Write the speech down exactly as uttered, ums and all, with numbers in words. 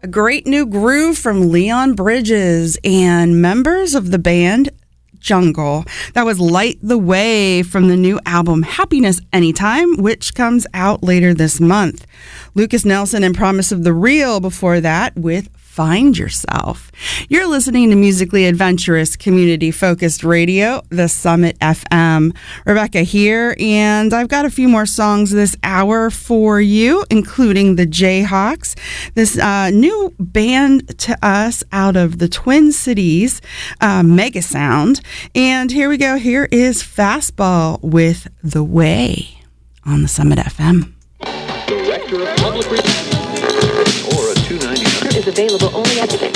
A great new groove from Leon Bridges and members of the band Jungle. That was Light the Way from the new album Happiness Anytime, which comes out later this month. Lucas Nelson and Promise of the Real before that with Find Yourself. You're listening to musically adventurous, community-focused radio, The Summit F M. Rebecca here, and I've got a few more songs this hour for you, including the Jayhawks, this uh, new band to us out of the Twin Cities, uh, Mega Sound. And here we go. Here is Fastball with The Way on The Summit F M. Director of Public Relations or a two ninety-nine is available only at the